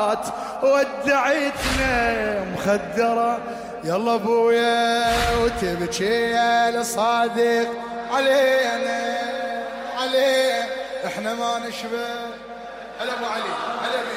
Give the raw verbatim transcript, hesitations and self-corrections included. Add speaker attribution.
Speaker 1: مات ودعتنا مخدرة. يلا ابويا وتبكي يا الصادق علينا علينا احنا ما نشبه. هلا ابو علي. هلا